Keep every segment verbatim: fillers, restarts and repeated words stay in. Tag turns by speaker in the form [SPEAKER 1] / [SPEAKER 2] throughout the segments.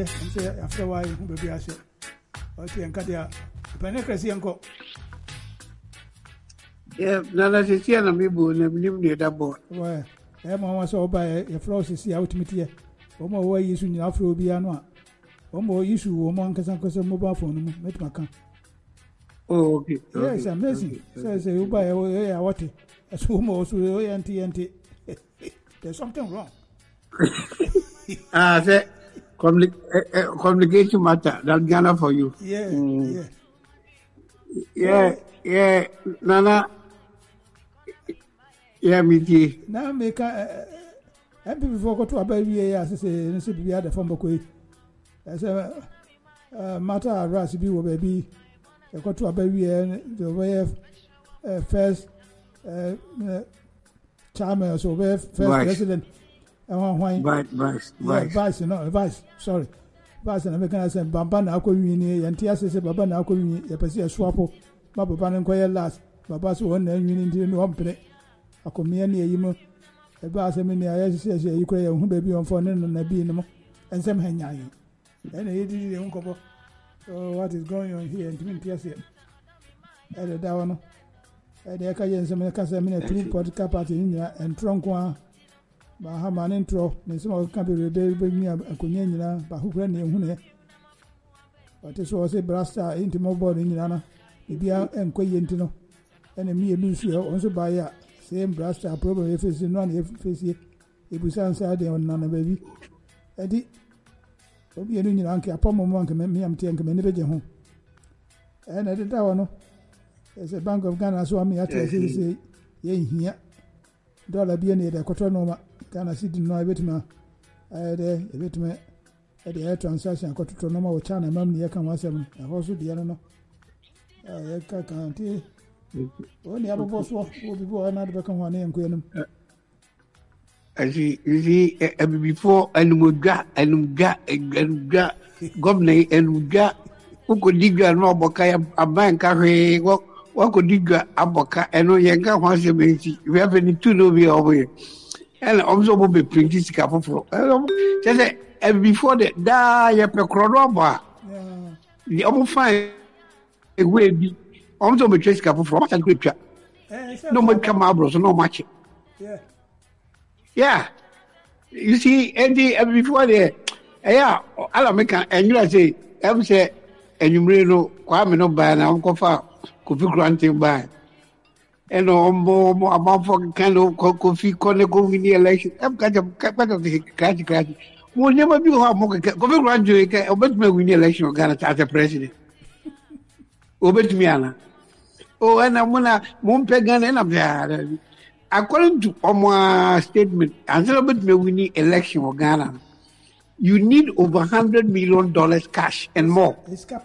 [SPEAKER 1] I'm say after a while, baby, I say, okay, and Kadia, Penecracy uncle.
[SPEAKER 2] Yeah, Nana Sicilia, me boo, and I'm near that boy.
[SPEAKER 1] Well, Emma was all by a floss to see out me here. Omo way is in Afro Biano. Omo issue, woman, because I'm a mobile phone, met my camp.
[SPEAKER 2] Oh, okay.
[SPEAKER 1] Yes, amazing. Says you buy away a water. As almost with T N T. There's something wrong.
[SPEAKER 2] Ah, say, communication matter. That's Ghana for you.
[SPEAKER 1] Yeah,
[SPEAKER 2] mm.
[SPEAKER 1] yeah.
[SPEAKER 2] Yeah, yeah. Nana. Yeah, me too.
[SPEAKER 1] Now make a. And before go to a baby, as I say, and say, be at the former quay. As a matter of Rassy or baby, I got to a baby and the way of first charmer, so first president.
[SPEAKER 2] Vice, vice,
[SPEAKER 1] vice, vice, no, vice, sorry. Vice and American said, Bamba Nako Uni, and Tia says, Baba Nako Uni, a Persia Swapo, Baba Bananquay last, Baba's one and Union one play. A communion near you. A bass, I mean, I say, you could have baby on phone and a bean and some hanging. And he did the uncle. So, what is going on here in Twin Tiers? At the Dawano. At the Akayan, some Casamina, two podcast party in India and Tronqua. Bahaman intro, and some of the company bring me a Kunyan, Bahuran, Hune. But this was a blaster into mobile in Yana, Ibia and Quayentino, and a mere Lucio also by a same blaster, probably if it's non if it's if we sound sad on Nana baby. Eddie, Obi and Uncle, a pomo monk, and me, I'm taking a never home. And at the tower, there's a Bank of Ghana, so I'm here to say, yea, here. Dollar be near the Cotonoma, Ghana City, no, I bet me. I had a bit me at the air transaction, Cotonoma, or China, Mammy, I can was seven, I also the other. I can't. Only other boss will be born another back on one name, Queen.
[SPEAKER 2] I see, you see, before and we got and got and got governor and we got who could dig a robber, a bank, a walk. What could you get Aboka and no younger once a minute? We have any two no be over. And also will be printing couple for. And before the die a pecroba, the almost fine a way be also be trace couple from a scripture. No more come out, so no much.
[SPEAKER 1] Yeah.
[SPEAKER 2] Yeah. You see, and before the yeah, I'll make and you say, I'm say, and you really know, Kwame no by now, go far. Could be granted by and more about for kind of coffee corner going the election. I've got a couple of the crash crash. Will never be how more coffee graduate obey me win the election of Ghana as a president. Obey me, Anna. Oh, and I'm gonna Mumpegan and I'm there. According to Omo statement, and celebrate me winning election of Ghana. You need over hundred million dollars cash and more.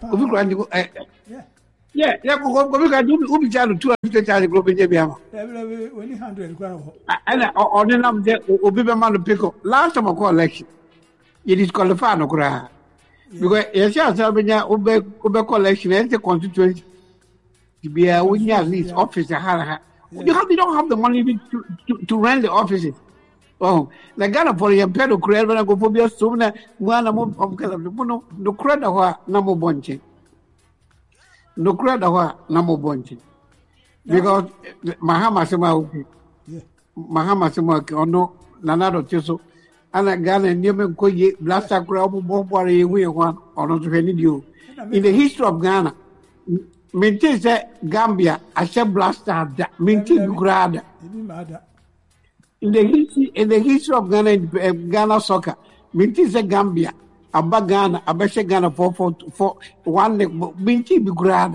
[SPEAKER 2] Yeah. Yeah, yeah, go go go do ubi jalo two hundred thousand go be biama.
[SPEAKER 1] one hundred go.
[SPEAKER 2] And on the number there obi be man pick up. Last time I call election, you disqualify no kura. Because yes, yes, Albania obi obi collection is the constituency. Be a we at least office ha. You have you don't have the money to to, to rent the offices. Oh, the Ghana for your pedo create when I go for be so na one am of no no credit wa na mo bonche. No credit wa na mo bonche. Because Mahama sema okay. Mahama sema ono nanado teso ana Ghana nyeme ko ye blaster kura obo bobo re we one ono to feni dio. In the history of Ghana, maintain say Gambia as a blaster da maintain grada. In the history, in the history of Ghana, uh, Ghana soccer, Minti is Gambia, Abba Ghana, Abasha Ghana for for for one Minti Bugrada,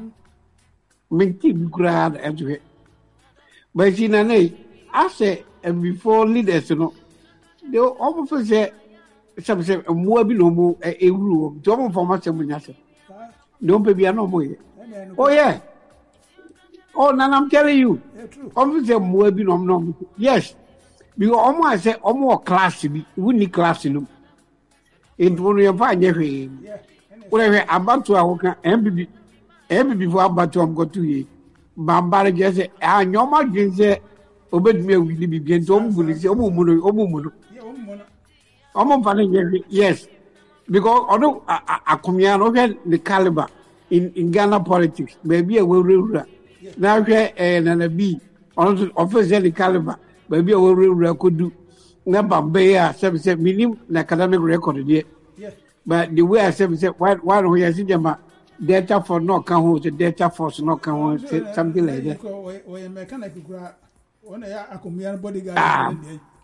[SPEAKER 2] Minti Bugrada as well. But in an age, I say, and before leaders, you know, they often say, some say, a more below more a rule, double for much of Munasa. Don't be no more. Oh, yeah. Oh, now I'm telling you. Obviously, more be no no. Yes, because almost say almost class we need class in them. In one year, five years. Whatever about to our M B B, M B B before about to go to ye. Bambara just say, I know my dreams say, obey me with the begin to Omu Omu Omu Omu. Omu Fanny, yes. because although Akumia no the caliber in in Ghana politics, maybe a will now here and a B on officer the caliber, maybe a will could do. Never bear seven seven minimum academic record yet. But the way I said, why why don't we see them data for no count, the data force no count, something like that.
[SPEAKER 1] Or mechanic one I come here bodyguard.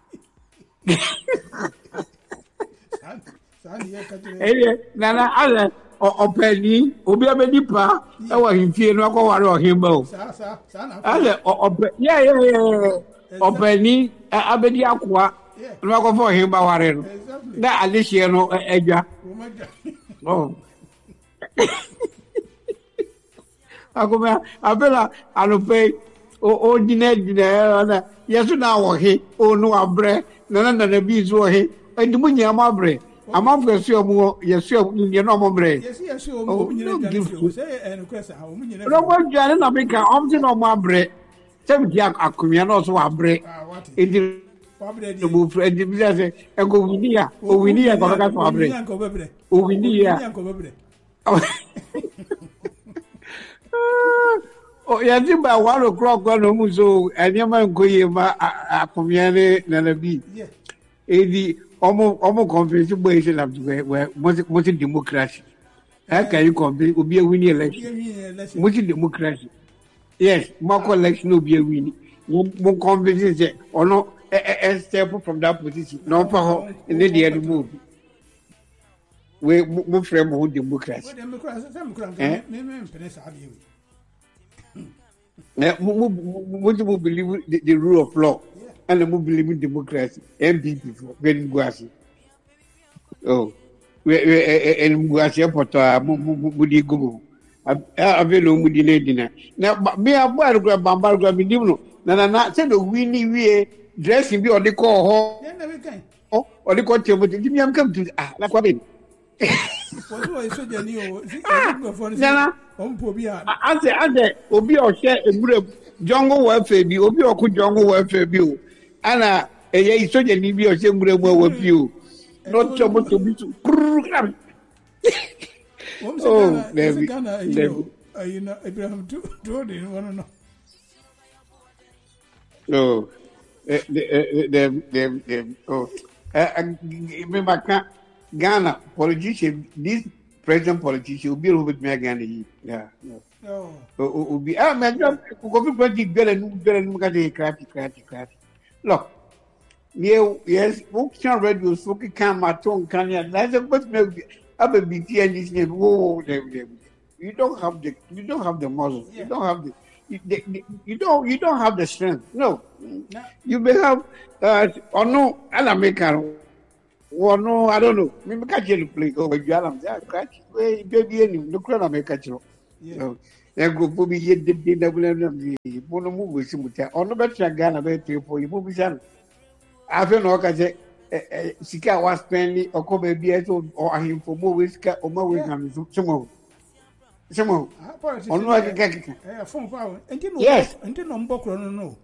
[SPEAKER 2] Nana, other or penny, Obi Nipa, I was in fear no go him both. Yeah, yeah, yeah. Or penny, Abedi Aqua, no go for him by that at least you know, Edgar. Oh, I go back. I better, I don't pay. Oh, ordinary, yes, now, he, oh, no, I bread, none of the bees were he, and the money I'm a bread. I'm not going to see more, yes, you're not more bread. Yes, yes, oh, no, give you and question how many. No, what Jan America, option on my bread. Seven young Akumianos who are bread. In the move, and the business, and go with Nia, oh, we need a bread. Oh, we need a oh, yeah, by one o'clock, one of Muzo, and your man go here, a community, Nanabi. Yeah. A almost almost confession of where most democracy. How can you compare? Will be a winning election. Most democracy. Yes, more election will be a winning. More conversation or no, a step from that position. No power in the other move. We move from whole democracy. What do you believe the, the rule of law yeah. and the believe in democracy? M P P for getting Guasi. Oh, and Guasi Pota, Mudi Gugu. I've been on Mudi Ladina. Now, me, I've got a grab Bambar Grabidino. Nana said the winnie we dressing be on the call. Oh, or the court table. Give me, I'm come to ah, like what? What do I say? Nana. Ase ase obi o share egure jongo welfare bi obi o ku jongo welfare bi o ana eye isoje ni bi o share egure mo wa bi o not trouble to be to program oh David you know Abraham do do they want to know oh them them them oh remember Ghana politician this President politician will be over me again. Yeah. No. Will be. Ah, man, go for twenty billion, billion, billion, crafty, crafty, crafty. Look, yeah, yes, books can read you, so can my tongue can you? That's a but maybe I'm a B T and this name. Whoa, you don't have the, you don't have the muscle. You don't have the, you, the, the, you don't, you don't have the strength. No, no. You may have, uh, or no, I'll American. Well, no, I don't know. Maybe catch you play over Jalam. Catch, baby, and the crown of a catch. Yeah, go for me yet the dinner. Bono move with Simuta. On the better gun about you for you. Move son. I feel no catch Sika was spending or come a beer or him for more whisker or more with some more. Some more. On like a phone power. Yes, and then on Bokro, no.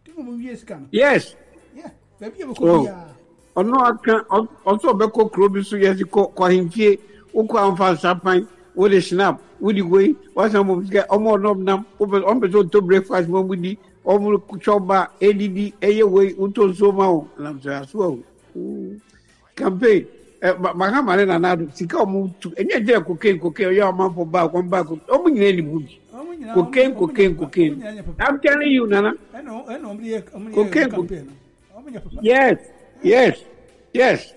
[SPEAKER 2] Yes. Yeah, maybe ono aka also beko krobi so yesi ko kwahimfie ukọ amfa sapan wo de snap wo di goyi wasa mo fika omo no nam o be so to breakfast mo budi omo choba edidi eye we uto so ma o lam so aso campaign mahama na nado sika omo tu enye je cocaine cocaine yo ma for ba ko ba ko omo nyina ni budi cocaine cocaine cocaine I'm telling you nana eno eno cocaine campaign yes. Yes, yes.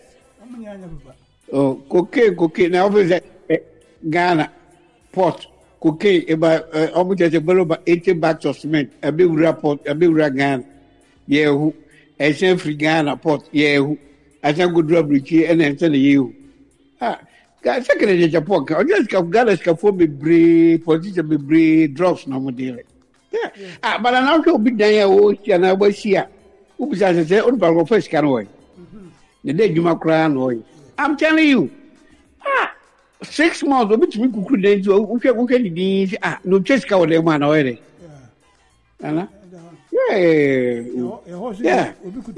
[SPEAKER 2] Oh, cocaine, cocaine. Now, obviously, Ghana, port, cocaine, about almost as a below about eighty bags of cement, a big report, a big Ghana. Yeah, who, a same free Ghana port, yeah, who, I think good rubber here and then tell you. Ah, second in Japan, I just got Ghana's for me, breed, politician be breed, drugs, no more deal. Yeah, ah, but I'm not going to be there, oh, and I was here. Who says, on Bargo first can away. The day you might cry on I'm telling you, ah, six months, which we could then do, okay, okay, ah, no chase cow, they man already. Yeah. Yeah.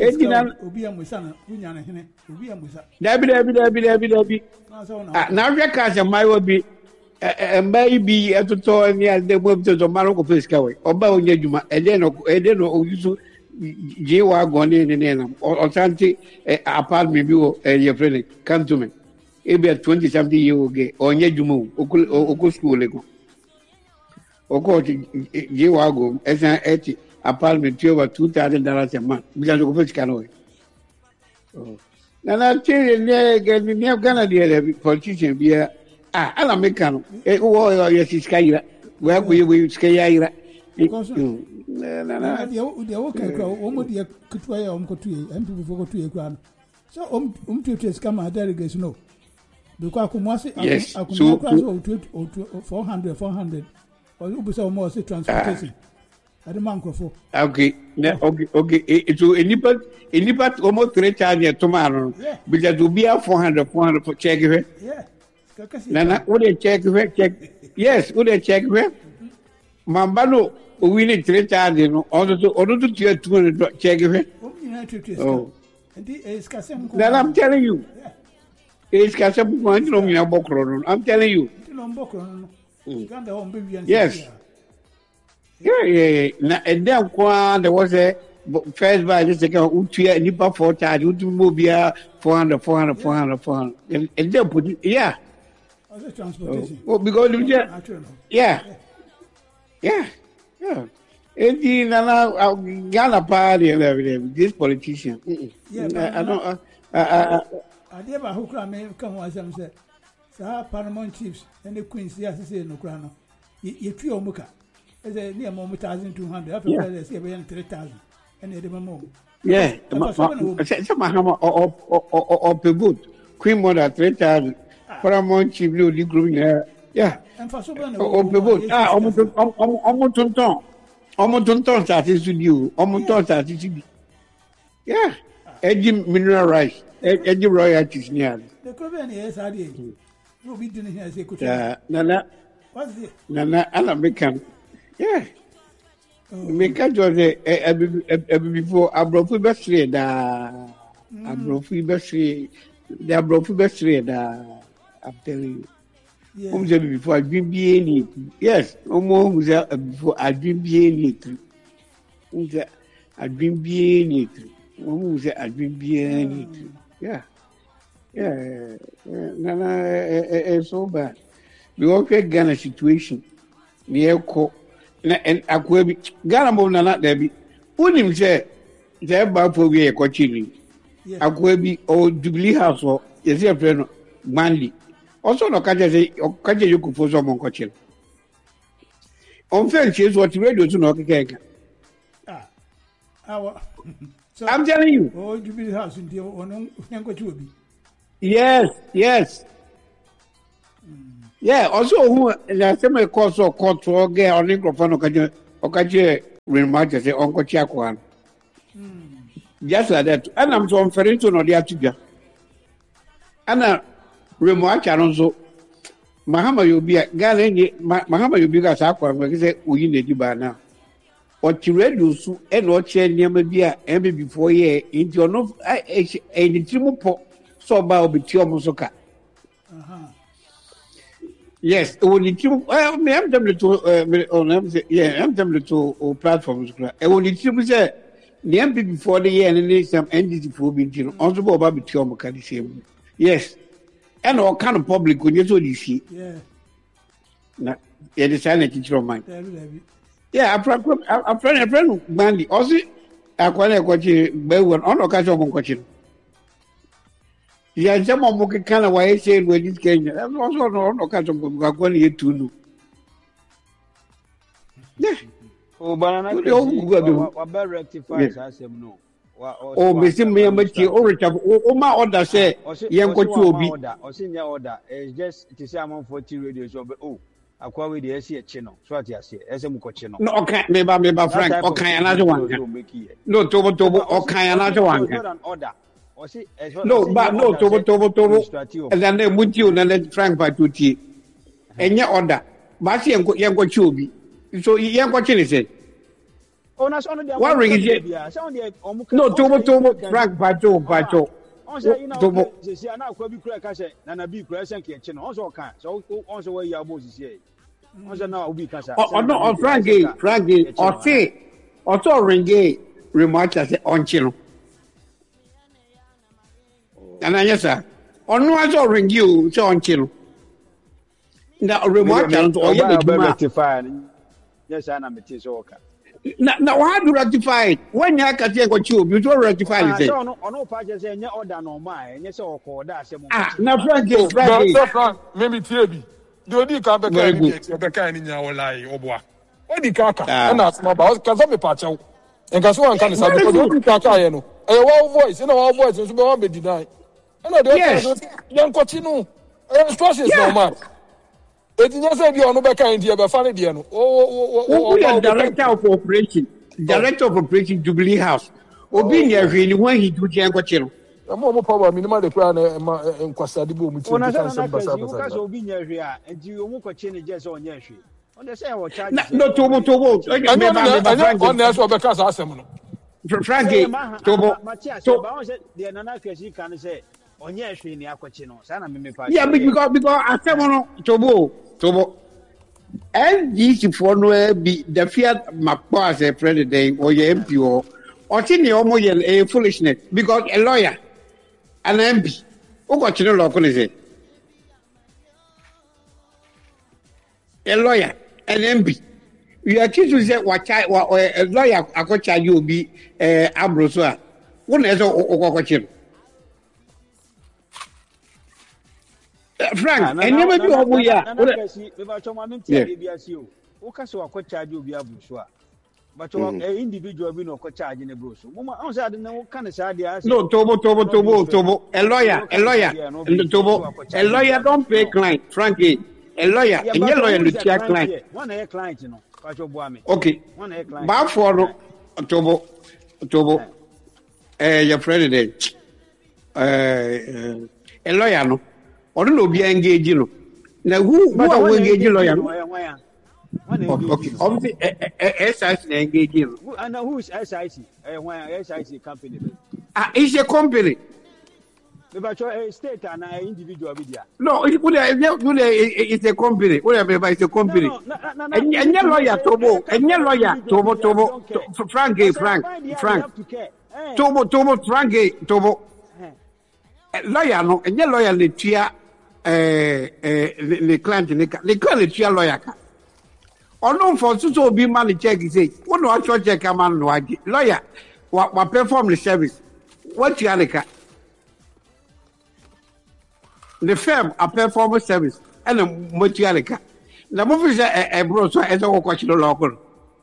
[SPEAKER 2] Dabi dabi dabi dabi dabi. Now we catch a my will be a maybe a tutor and yeah, the web to the Morocco place away. Oba Onyejuma, and then and then you Jewa gone in the name or something apartment view and your friend come to me. It be a twenty something year old Onyejumu, Oko school. Oko Jewa go as an eighty apartment over two thousand dollars a month. Because of which can away. Na tell you, near Ghana, the politician be a ah, I'm a can. Eh, oh, yes, it's Kaira. Where will you Skaira?
[SPEAKER 1] Because the okay, almost the Kutua, um, Kotu, and people forgot to a grand. So, um, um, to come out delegates, no. Because Kumasi,
[SPEAKER 2] yes,
[SPEAKER 1] I could or four hundred, four hundred, or you be more say transportation. At the Manco.
[SPEAKER 2] Okay, okay, okay. It's a nipper, a nipper almost three times tomorrow. Because to be a four hundred, four hundred for check it.
[SPEAKER 1] Yeah.
[SPEAKER 2] Nana, would they check it? Check. Yes, would they check it? Mambano, we need three times, you know, order to order to check two hundred check it. Oh, then I'm telling you, it's Casam going to me a bokron. I'm telling you. Yes. Yeah, yeah, yeah. And then there was a first by the second, Utia, Nipa four times, Utumobia, four hundred, four hundred, four hundred, four hundred. And then put it, yeah.
[SPEAKER 1] Transportation.
[SPEAKER 2] Oh, because, yeah. Yeah, yeah. And then now, Ghana party and everything, this politician. Yeah, I don't,
[SPEAKER 1] I never who can come as I said, Sir Paramount Chiefs and the Queens, yes, I say no crown. You feel Muka. As a near one thousand two hundred, after they say three thousand, and they never more.
[SPEAKER 2] Yeah, some or good. Queen Mother three thousand. Paramount Chief, no, you grew here. Yeah.
[SPEAKER 1] And for someone
[SPEAKER 2] or good. Ah, almost almost on ton. Almost on ton started to you. Almost on started to be. Yeah. Edgy mineral rice. Edgy royalties near.
[SPEAKER 1] The Korean is I did. No, we didn't hear say,
[SPEAKER 2] yeah, Nana.
[SPEAKER 1] What's it?
[SPEAKER 2] Nana, Anna Mekan. Yeah. Mekan was a before a brofu bestry da. A brofu bestry. The brofu bestry da. I'm telling you. Home said before I've been being yes, no more before I've been being it. I've been being it. Home said I've been being it. Yeah. Yeah. Nana, it's so bad. We all get Ghana situation. Near Co. And I could be Ghana Mona Debbie. Wouldn't him say, they're about for we a coaching. I could be old Jubilee House or yes, your friend Mandy. Also, no catch say, or catch you could for some coaching. On French is what radio to knock again.
[SPEAKER 1] Ah, our.
[SPEAKER 2] I'm telling you.
[SPEAKER 1] Oh, Jubilee House in the one will be.
[SPEAKER 2] Yes, yes. Yeah, also, who the same course or court or get on microphone or catch a remark as a Uncle Chakwan. Just like that. And I'm so referring to no the Atiga. And a remark also Mahama you be a Galen, Mahama you be a Sakwan, because we need you by now. What you read you so and what chain near maybe a M before ye into your no a Timo so about the Tiomosoka. Yes, only two. Well, me, I'm them to on yeah, I'm them to platforms. I only two say the M P before the year and then some entity for being also about the Tiomoka. Yes, and all kind of public when you saw this.
[SPEAKER 1] Yeah,
[SPEAKER 2] now, yeah, the silent teacher of mine. Yeah, a friend, a friend, a friend, Bandy. Also, I quite a question, but when on occasion of question. Yeah, some of them kind of why I said when this came. I'm also not no kind of going here to do. Yeah.
[SPEAKER 3] Oh, but I'm not about rectify as him no.
[SPEAKER 2] Oh, Mister Miamati, or oh, my order say, young what you will be.
[SPEAKER 3] Or senior order is just to say I'm on forty radios. Oh, I call with the S C channel. So what you say, S M channel.
[SPEAKER 2] No, okay, maybe, maybe Frank, okay, another one. No, Tobo Tobo, okay, another one.
[SPEAKER 3] Order.
[SPEAKER 2] No, but no, Tobo Tobo Tobo, and then they would you and then Frank by two tea. And your order, but young what you be. So young what you say.
[SPEAKER 3] Oh, na so no dia.
[SPEAKER 2] What ring is it? No, Tobo Tobo Frank Bato Bato.
[SPEAKER 3] On say you know say na akwa bi kura ka say na na bi kura say ke no. On so kan. So on so we ya bo sisi. On say na obi ka say.
[SPEAKER 2] Oh no, on Frank Frank o say o to ring remote say on chino. And yes sir. On no aso ring you say on chino. Na remote and o ye be
[SPEAKER 3] rectify. Yes, I am it so okay.
[SPEAKER 2] Now, now how do you rectify it? When you can take what you, you don't rectify it.
[SPEAKER 3] No, no, no, Pages and your order no my, and yes, or call that.
[SPEAKER 2] Ah, now, Frank, Frank,
[SPEAKER 4] maybe T B. The only come back the kind in your lie, or what? What the caca? And that's my boss, because I'm a patch out. And because one can say, because you caca, you know, a one voice, you know, our voice is going to be denied. And I don't young Cochino, and trust is no man. It just said you are no back in the other funny dear.
[SPEAKER 2] Oh, director of operation, director of operation, Jubilee House. Obinia, really, when he do Jango Chino.
[SPEAKER 4] A more power, minimal the plan and Quasadibu.
[SPEAKER 3] When I said, Obinia here, and you won't change just on your shoe. On the same,
[SPEAKER 2] no, Tobo Tobo. I
[SPEAKER 4] know on that's what because I said,
[SPEAKER 2] Frankie, Tobo,
[SPEAKER 3] the Anarchy can say. Yeah,
[SPEAKER 2] because because I said no Tobo Tobo. And this for no be the Fiat Macpo as a president or your M P O or Tini Omo a foolishness because a lawyer, an M P, who got you know law say a lawyer, an M P. You are accused to say what a lawyer I got charge you be uh Ambrosua. One is a Frank, and never do over here.
[SPEAKER 3] Okay, so I could charge you via Bushwa. But an individual will not charge in a bush. Woman, I don't know what kind of idea.
[SPEAKER 2] No, Tobo, Tobo, Tobo, Tobo, a lawyer, a lawyer, Tobo, a lawyer don't pay client, Frankie, a lawyer, and your lawyer to check client.
[SPEAKER 3] One air client, you know,
[SPEAKER 2] okay, but for Tobo, Tobo, your president, a lawyer, no. Or no be engaged, you know. Now, who, who are we engaging lawyer? Okay, obviously, S I C engaged you.
[SPEAKER 3] And who is S I C? S I C company.
[SPEAKER 2] Ah, it's a company.
[SPEAKER 3] But a state and an individual.
[SPEAKER 2] No, it's a company. Whatever, it's a company. And your lawyer, Tobo, and your lawyer, Tobo, Tobo, Frank, Frank, Frank, Tobo, Tobo, Frank, Tobo. Lawyer, no, and your lawyer, the tia. The client in the client is your lawyer. Or no, for so be money check, he say, what do I check a man lawyer? What perform the service? What you are the firm a perform service and a materialica. The movie is a bro, so as a question local.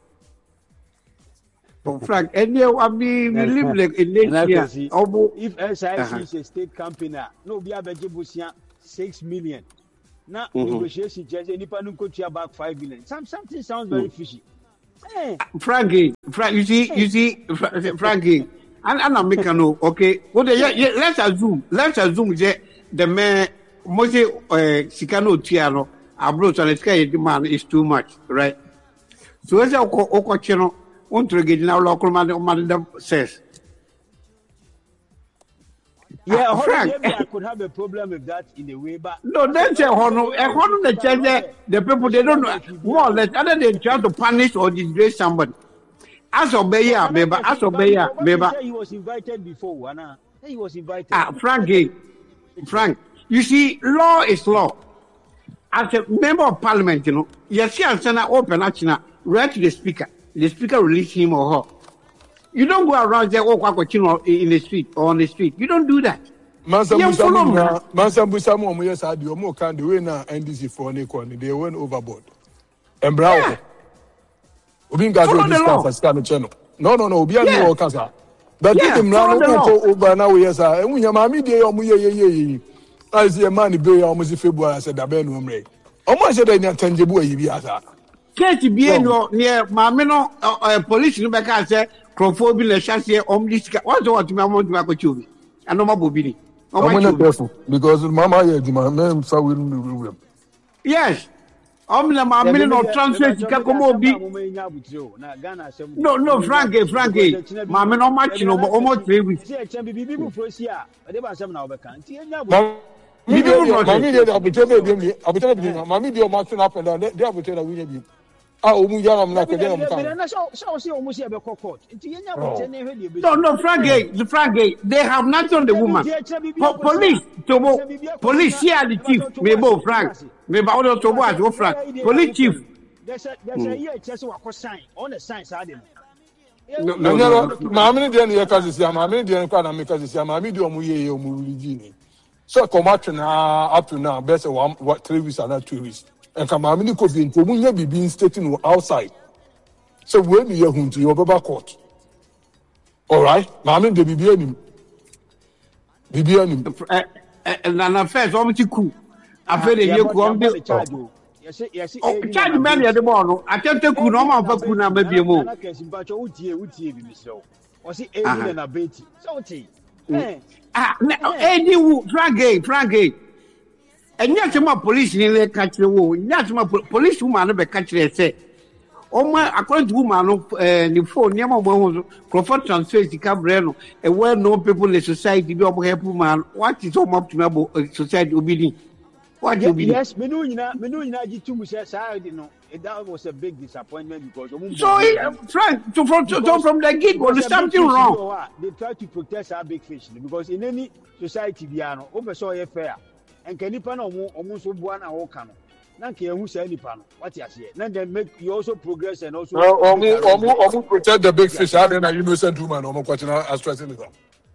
[SPEAKER 2] Frank, and you are we live like in this year.
[SPEAKER 3] If S I C is a state company, no, be a Bejibusia. Six million. Now mm-hmm. Negotiation just any panel coach about five million. Some something sounds very mm. fishy. Hey.
[SPEAKER 2] Frankie, Frank, you see, hey. you see, Frankie, and and I'm making no okay. Well, yeah, yeah, let's assume, let's assume that the man, most uh, Sikano Tiano, abroad and the demand is too much, right? So as a co channel, want to get now local man says.
[SPEAKER 3] Yeah, uh, Frank, maybe I could have a problem with that in a way, but
[SPEAKER 2] no, that's a honor. A honor the church, the people they don't know more or less other than try to punish or disgrace somebody. As obey, baby, as obey, baby.
[SPEAKER 3] He was invited before, Anna. He was invited.
[SPEAKER 2] Ah, Frank, Frank, you see, law is law. As a member of parliament, you know, you see, I'm saying open action, right to the speaker. The speaker release him or her. You don't go around there oh, in the street or on the street. You don't do that.
[SPEAKER 4] Mansa Busamu, Mansa Busamu, yes, I do more kind of way now. N D C for an equality, they went overboard. And Brown, Ubinga will discuss as kind of channel. No, no, no, be a new cancer. But get him round over now, yes, and we have my media or me. I see a man be almost February, I said, the Ben Umre. Almost said, I can't tangible.
[SPEAKER 2] Can't be near Mamino police in the back. I said, Crophobia, the chassis, omnisca. What's what my mom to Makachumi? And no more bobini.
[SPEAKER 4] I'm not careful because Mama, my name, so will.
[SPEAKER 2] Yes. Omna ma mini no transfer sika komo bi. No no Frank Frank. Ma me no match no almost three weeks.
[SPEAKER 4] Mami dey opportunity dey me. Opportunity dey. Mami dey match up and down. Dey opportunity win bi. Ah omu yara am na ko dey am kan.
[SPEAKER 2] No no Frank the Frank they have nothing on the woman. Po- police to police here the chief. Me bo Frank. Me ba o to bo as o Frank. Police chief.
[SPEAKER 3] There's a there's a year just what sign on the sign side.
[SPEAKER 4] No no no. Mami dey na yeka sisi. Mami dey na na meka sisi. Mami dey omu ye omu rigi. So come out now up to now best one what three weeks and not two weeks. And come mami ni ko bi nto mu nya bibi stating outside. So when you hear hunti your baba court. All right? Mami de bibi anim. Bibi anim.
[SPEAKER 2] Na na first o mti ku. Afa de ye ku o de yes yes charge me na de mo no attempt ku no ma fa ku na ma bie mo.
[SPEAKER 3] Na kesi mpacho utie utie bi misro. O si eight million na beti. So utie. Eh
[SPEAKER 2] Ah, Eddie Wu, Frank, Frank. And yet, my police in the country, yes, my police woman be country say. Oh, my, according to woman, the phone, Yama Crawford transfers the Cabreno, a well known people in the society, be able help man. What is so much about society obedience? What you be?
[SPEAKER 3] Yes, Menuina, Menuina, too much. I didn't know. That was a big disappointment because
[SPEAKER 2] so uh, Frank, to from to, to, from the gig was something wrong.
[SPEAKER 3] They try to protect our big fish because in any society, Biano, over so fair, and can you pan almost one hour canoe. Nanke who say any panel. What you say? Then they make you also progress and also.
[SPEAKER 4] Well, almost almost almost protect the big fish. I don't know you know send two man almost question as stressing it.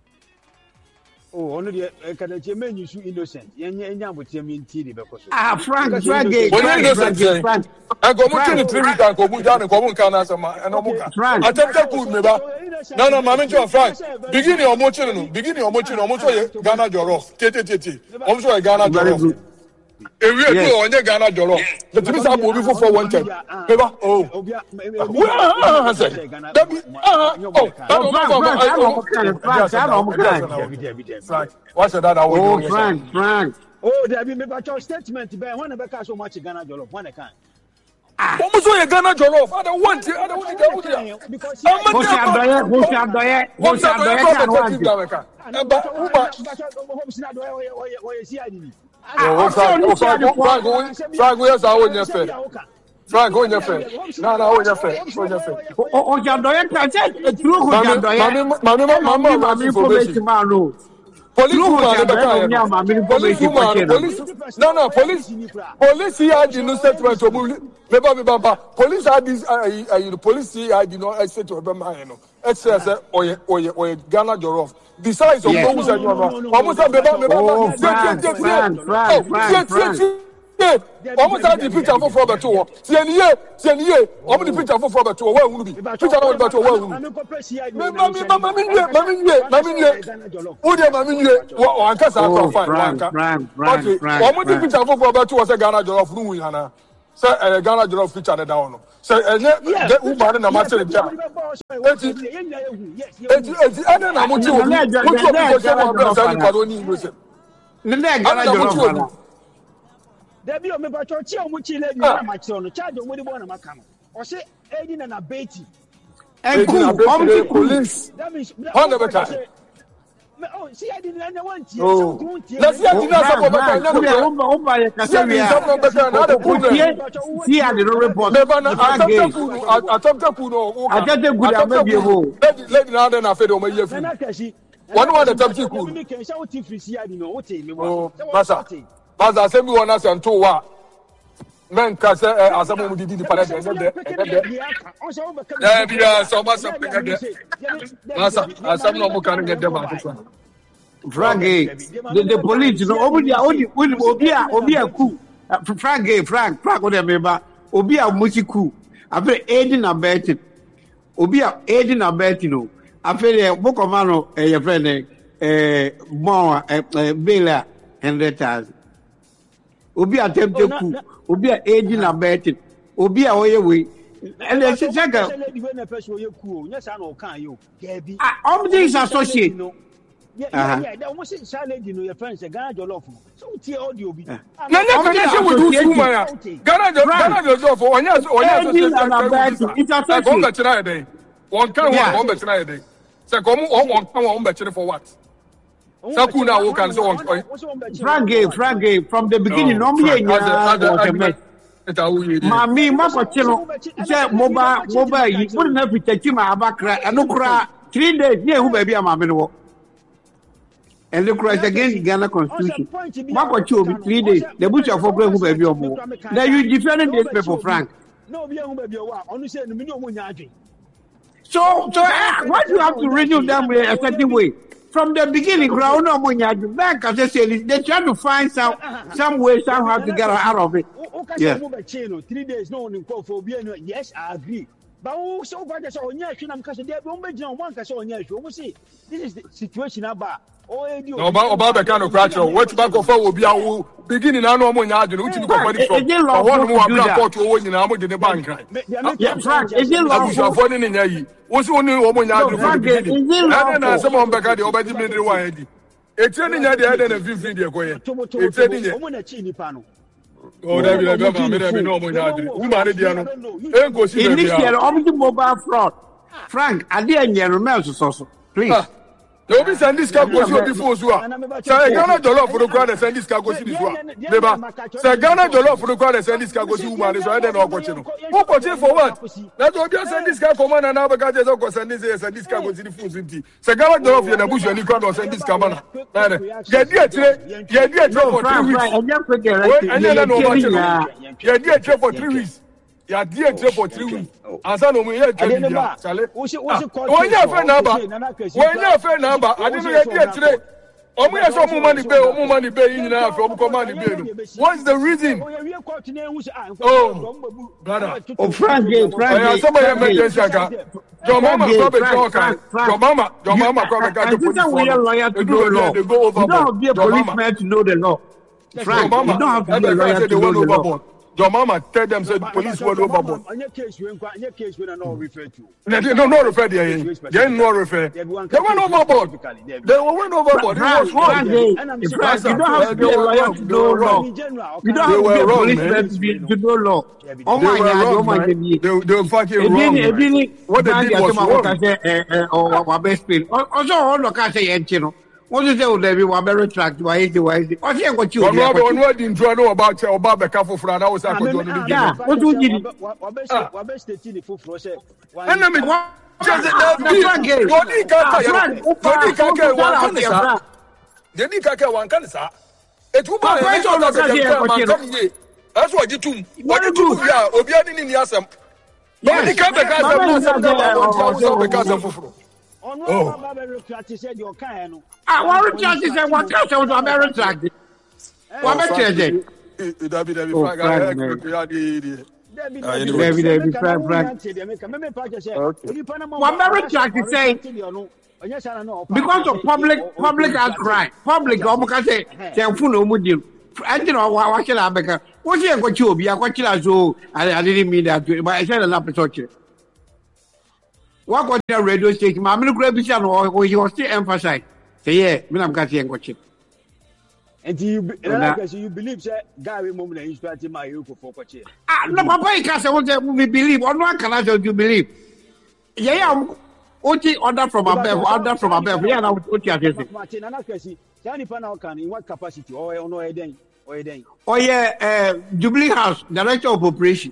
[SPEAKER 3] Oh, only the Canadian men you innocent. Yanya with him in T V because.
[SPEAKER 2] Ah, Frank, Frank,
[SPEAKER 4] Frank, Frank. I go much in three weeks. I go much down and go much can answer my and Omuka.
[SPEAKER 2] Frank.
[SPEAKER 4] I tell you, good me ba. No, no, Mami John Frank. Beginning of much no. Beginning of much no. Much Ghana Jorof. T T T T. Much Ghana Jorof. Ewi edu onye Ghana Jorof. The three sap will be for four one ten. Beba. Oh. Well, I say. That be. Ah. Oh. Frank. What's that?
[SPEAKER 2] Oh, Frank, Frank.
[SPEAKER 3] Oh, there be make a statement. Be when be so much Ghana Jorof. When I can.
[SPEAKER 4] Almost so Ghana Jorof. I don't want it. I don't want it. Because
[SPEAKER 2] who shall do it? Who shall do it? Who shall do it?
[SPEAKER 4] Oh, Frank, Frank, Frank, where's our own friend? Frank, go in your friend. No, no, go in your friend. Go in your friend.
[SPEAKER 2] Oh, shall do it? I said, it's true. Who shall do it?
[SPEAKER 4] Mamma, mamma, mamma, mamma,
[SPEAKER 2] mamma,
[SPEAKER 4] police woman, police woman, police. No, no, police. Police here did not statement to move. Beba, beba, police had this. Uh, police here did not say to Obama. You know, it's say oye, oye, oye, Ghana Jorof. Besides, of those who are not, almost a beba, beba.
[SPEAKER 2] Frank, Frank, Frank, Frank.
[SPEAKER 4] Almost had the picture for Robert Tour. See any year, see any year. How many picture for Robert Tour? Where will be? Picture about Tour. Where will be? Mammy, mammy, mammy, mammy, Would you, mammy, or Anka Saka fine? Okay, how many picture for Robert Tour was a Ghana Jorof Ruina? Say a Ghana Jorof picture down. Say, get woman in a match in the job. It's I don't know what you want to say.
[SPEAKER 3] Debi o me ba cho chi o mu chi le ni na ma chi o no charge o mo di bo na maka no o se edi na na beti
[SPEAKER 2] enku o
[SPEAKER 4] police on the better
[SPEAKER 3] oh see edi na na wan ti
[SPEAKER 4] so let's see edi na support better na
[SPEAKER 2] no o ba ye ka se wi
[SPEAKER 4] support better na the problem
[SPEAKER 2] see adi no report
[SPEAKER 4] me ba na attempt ku no attempt ku no
[SPEAKER 2] attempt ku da ma bi ho
[SPEAKER 4] let na na fe do ma ye fi one one attempt ku
[SPEAKER 3] me ken sha o ti free see adi no o te me
[SPEAKER 4] wa masa Baza asemi wana se nto wa men ka se asemu mu didi di pare de de de ya bia so ma se pe de masa asemu no mu kan de de ba ko
[SPEAKER 2] Frank the the police no obi obi obi a obi a ku Frank Frank Frank o de me ba obi a mu ku afi eighteen na bet obi a eighteen na bet no afi de bokoma no eh your friend eh mo eh bela one hundred thousand obi attempt ku obi a age na bet obi a oye we and the second
[SPEAKER 3] lady when person oye ku o nya sa na o kan yo
[SPEAKER 2] ah all these associate
[SPEAKER 3] Yeah, yeah, yeah. They almost say salad, you know, your friends, a Ghana Jollof. So, tear audio be.
[SPEAKER 4] No, no, connection with those women. Ghana Jollof, or yes, or yes, it's a fact. One can one better day. So, come on, one better for what? Sakuna who can so on.
[SPEAKER 2] Frank, Frank, from the beginning, no me. Mami, Makochino, say mobile, mobile, you wouldn't have to take him abakra, and look, three days, yeah, who may be a mamma. And look right against Ghana Constitution. Makocho be three days, the butcher for who may be a more. Now you defending this people, Frank. No, be a woman, only say the minimum. So, so uh, why do you have to renew them a certain way? From the beginning, ground no money back as they say, they try to find some some way somehow to get out of it. Yeah.
[SPEAKER 3] Three days, no one call for being. Yes, I agree. But so far, that's all. Yes, I'm because they won't be on one case on yes. We see this is the situation about.
[SPEAKER 4] No, about the kind of crash. What back of will be our beginning. I know money. I don't know what you go for. I want to have court to win in our money in the bank.
[SPEAKER 2] Yeah, Frank, is it lawful
[SPEAKER 4] for in here? What's only woman? I do. And then someone back at the obey me one. It's any other than a few video. It's any. Oh, that will be no money. We married the
[SPEAKER 2] initial of the mobile fraud. Frank, I didn't remember so. Please.
[SPEAKER 4] They will be sending this car go see before Zua. Say Ghana Jollof for the crowd and send this car go see this one. Neighbor, say Ghana Jollof for the crowd and send this car go see woman. So I don't know what you know. Who continue for what? That's what you send this car for man and now because there's no send this and this car go see the food city. Say Ghana Jollof in the bush and you crowd or send this car man. Get there today. Get there for three weeks. And then no watch it. Get there for three weeks. You are there for three weeks. And so we hear three weeks. When you have a number, when you have a number, I didn't get there today. Oh, we have some money pay, more money pay in now from command pay. What's the reason? Oh, brother.
[SPEAKER 2] Oh, Frank, Frank.
[SPEAKER 4] Somebody make this shaka. Your mama come and talk. Your mama, your mama come and get the police.
[SPEAKER 2] We are lawyer to know the law. You don't have to be a policeman to know the law. Frank, you don't have to be a lawyer to know the law.
[SPEAKER 4] Your mama tell them say the police were overboard.
[SPEAKER 3] On your case, we on your case, we are not referred to.
[SPEAKER 4] They don't not refer there. They not refer. They went overboard. They went overboard. It was wrong.
[SPEAKER 2] You don't have to be a lawyer to know law. You don't have to be a policeman to know law. Oh my God! Oh my God!
[SPEAKER 4] They they were fucking wrong. What they did was wrong.
[SPEAKER 2] Oh, my best friend. Also, all the case say you what is it? They will be retract. Why is it? Why is it? What's it? What you?
[SPEAKER 4] One more, one more. Didn't you know about about the careful friend? I was like,
[SPEAKER 2] yeah. What do you do?
[SPEAKER 3] What best the team for for say?
[SPEAKER 4] And I mean, what? Just the game. What did you get? What did you get? One can say. Did you get one can say? It will be a lot of the that's what you do. What you do? Yeah, Obiani in Yasam. But the can because of the because of
[SPEAKER 3] Oh.
[SPEAKER 2] Ah, what retract is that one case was a retract. What retract is
[SPEAKER 4] it? That be that be Frank. I
[SPEAKER 2] David, David, Frank, Frank. What retract is saying because of public, public outcry, public, almost say, say, full of mudim. I don't know what shall I make. What's here? What you be? What you so? I didn't mean that, but I said a lot of talk. What got the radio station? I'm going to grab it or you will still emphasize. Say, yeah, I'm going to watch it.
[SPEAKER 3] And you, you believe that Gary Moment is starting my youth for watching.
[SPEAKER 2] Ah, no, Papa, I can't we believe. Or no, can I tell you believe? Yeah, I'm only order from above, order from above. Yeah, now what you are saying.
[SPEAKER 3] Martin, and I can see, Danny Panaukan in what capacity or no, a day or a day.
[SPEAKER 2] Oh, yeah, Jubilee House, Director of Operation.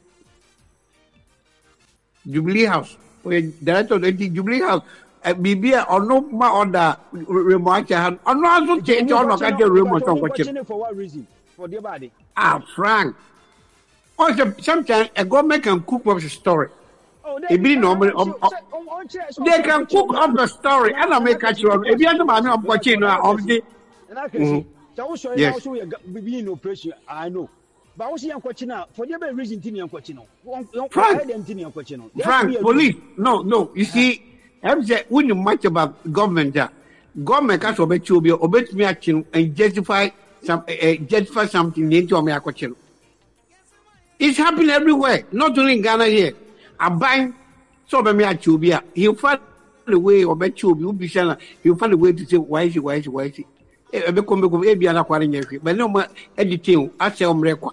[SPEAKER 2] Jubilee House. Director of the Jubilee House, B B or no more order remark. Or no, I don't change or not. I get remote on watching.
[SPEAKER 3] For what reason? For their body.
[SPEAKER 2] Ah, Frank. Also, sometimes a government can cook up a story.
[SPEAKER 3] Oh,
[SPEAKER 2] they be normal. They can cook up a story and I make a sure. If you have the money of watching of the.
[SPEAKER 3] Yes. Be no pressure. I know. But I was young question for the very reason to question.
[SPEAKER 2] Frank, Frank, police. No, no. You see, I'm saying when you much about government, government has obeyed you, be obeyed me action and justify some, uh, justify something into me question. It's happening everywhere, not only in Ghana here. I'm buying so me at Chubia. He find a way or bet you will be shall you find a way to say why is it why is it why is it e be come be be ala kware nya but no ma editing a say omre kwa